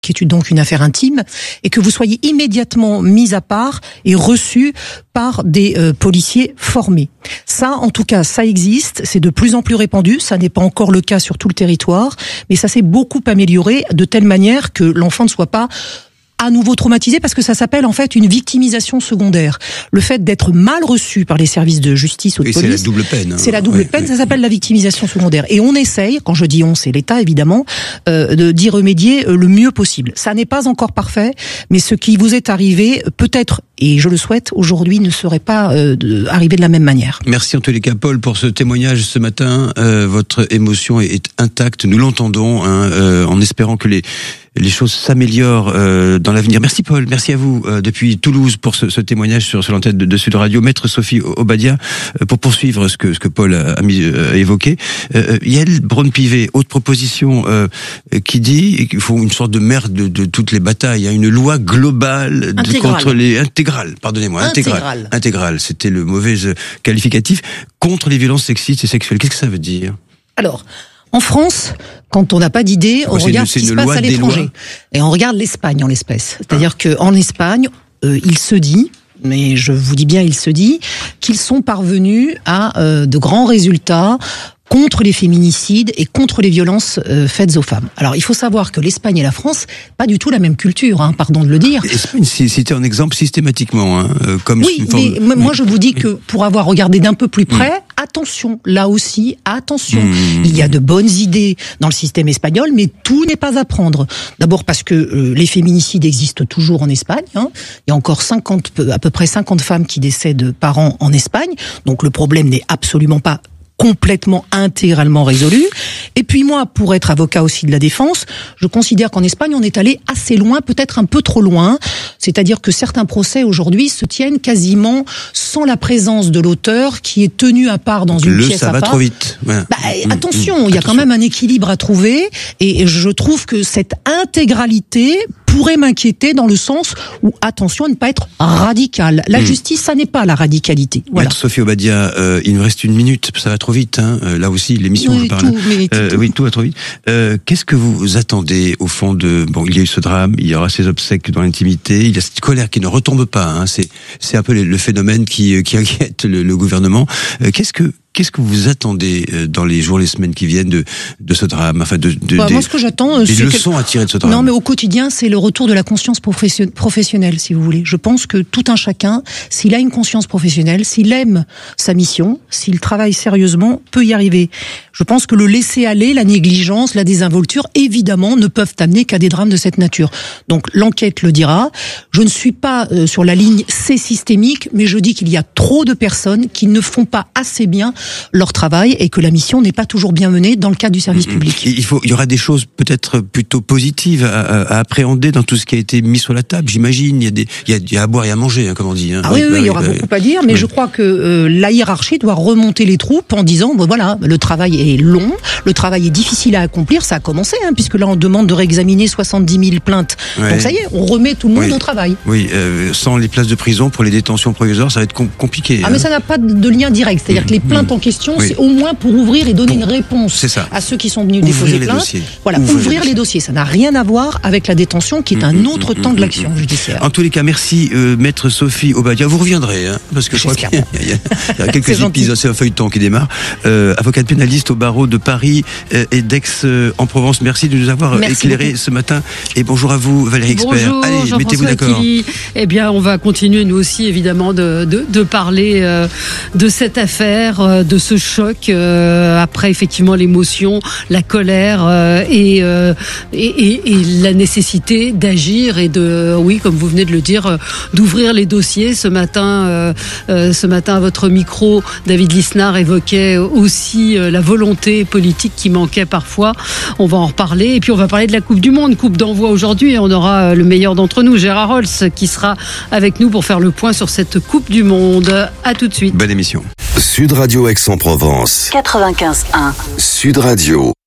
qui est donc une affaire intime, et que vous soyez immédiatement mis à part et reçu par des policiers formés. Ça, en tout cas, ça existe, c'est de plus en plus répandu, ça n'est pas encore le cas sur tout le territoire, mais ça s'est beaucoup amélioré de telle manière que l'enfant ne soit pas à nouveau traumatisé, parce que ça s'appelle en fait une victimisation secondaire. Le fait d'être mal reçu par les services de justice ou de police. C'est la double peine. C'est la double peine, ça s'appelle la victimisation secondaire. Et on essaye, quand je dis on, c'est l'État évidemment, d'y remédier le mieux possible. Ça n'est pas encore parfait, mais ce qui vous est arrivé, peut-être, et je le souhaite, aujourd'hui ne serait pas arrivé de la même manière. Merci en tous les cas, Paul, pour ce témoignage ce matin. Votre émotion est intacte, nous l'entendons, en espérant que les choses s'améliorent dans l'avenir. Merci Paul, merci à vous depuis Toulouse pour ce témoignage sur l'antenne de Sud Radio. Maître Sophie Obadia, pour poursuivre ce que Paul a évoqué. Yael Braun-Pivet, autre proposition qui dit qu'il faut une sorte de mère de toutes les batailles, une loi globale contre les intégrale, c'était le mauvais qualificatif, contre les violences sexistes et sexuelles. Qu'est-ce que ça veut dire? Alors, en France, quand on n'a pas d'idée, on regarde ce qui se passe à l'étranger. Et on regarde l'Espagne en l'espèce. C'est-à-dire qu'en Espagne, il se dit, mais je vous dis bien il se dit, qu'ils sont parvenus à de grands résultats contre les féminicides et contre les violences faites aux femmes. Alors, il faut savoir que l'Espagne et la France, pas du tout la même culture, pardon de le dire. L'Espagne, c'était un exemple systématiquement, comme oui, mais moi je vous dis que pour avoir regardé d'un peu plus près, attention, là aussi, attention. Il y a de bonnes idées dans le système espagnol, mais tout n'est pas à prendre. D'abord parce que les féminicides existent toujours en Espagne. Il y a encore à peu près 50 femmes qui décèdent par an en Espagne. Donc le problème n'est absolument pas complètement, intégralement résolu. Et puis moi, pour être avocat aussi de la défense, je considère qu'en Espagne, on est allé assez loin, peut-être un peu trop loin. C'est-à-dire que certains procès aujourd'hui se tiennent quasiment sans la présence de l'auteur qui est tenu à part dans une pièce à part. Ça va trop vite. Ouais. Attention, il y a quand même un équilibre à trouver, et je trouve que cette intégralité pourrait m'inquiéter dans le sens où, attention à ne pas être radical. La justice, ça n'est pas la radicalité. Voilà. Maître Sophie Obadia, il nous reste une minute, ça va trop vite, là aussi, l'émission, oui, je parle. Oui, tout va trop vite. Qu'est-ce que vous attendez, au fond il y a eu ce drame, il y aura ces obsèques dans l'intimité, il y a cette colère qui ne retombe pas, c'est un peu le phénomène qui inquiète le gouvernement. Qu'est-ce que vous attendez dans les jours, les semaines qui viennent de ce drame, moi, ce que j'attends, des leçons à tirer de ce drame? Non, mais au quotidien, c'est le retour de la conscience professionnelle, si vous voulez. Je pense que tout un chacun, s'il a une conscience professionnelle, s'il aime sa mission, s'il travaille sérieusement, peut y arriver. Je pense que le laisser-aller, la négligence, la désinvolture, évidemment, ne peuvent amener qu'à des drames de cette nature. Donc, l'enquête le dira. Je ne suis pas sur la ligne c'est systémique, mais je dis qu'il y a trop de personnes qui ne font pas assez bien leur travail et que la mission n'est pas toujours bien menée dans le cadre du service public. Il y aura des choses peut-être plutôt positives à appréhender dans tout ce qui a été mis sur la table, j'imagine. Il y a à boire et à manger, comme on dit. Oui, il y aura beaucoup à dire, mais je crois que la hiérarchie doit remonter les troupes en disant, voilà, le travail est long, le travail est difficile à accomplir, ça a commencé, puisque là on demande de réexaminer 70 000 plaintes. Donc ça y est, on remet tout le monde au travail. Oui, sans les places de prison pour les détentions provisoires, ça va être compliqué. Mais ça n'a pas de lien direct, c'est-à-dire que les plaintes en question, c'est au moins pour ouvrir et donner une réponse à ceux qui sont venus déposer plainte. Voilà, ouvrir les dossiers. Ça n'a rien à voir avec la détention, qui est un autre temps de l'action judiciaire. En tous les cas, merci Maître Sophie Obadia. Vous reviendrez, parce que je crois qu'il y a quelques épisodes, c'est un feuilleton qui démarre. Avocate pénaliste au barreau de Paris et d'Aix-en-Provence. Merci de nous avoir éclairé ce matin. Et bonjour à vous, Valérie Expert. Bonjour, allez, mettez-vous d'accord. Eh bien, on va continuer nous aussi, évidemment, de parler de cette affaire, de ce choc, après effectivement l'émotion, la colère et la nécessité d'agir et comme vous venez de le dire, d'ouvrir les dossiers. Ce matin, à votre micro, David Lisnard évoquait aussi la volonté politique qui manquait parfois. On va en reparler. Et puis on va parler de la Coupe du Monde, coupe d'envoi aujourd'hui. Et on aura le meilleur d'entre nous, Gérard Holtz, qui sera avec nous pour faire le point sur cette Coupe du Monde. À tout de suite. Bonne émission. Sud Radio Aix-en-Provence. 95.1. Sud Radio.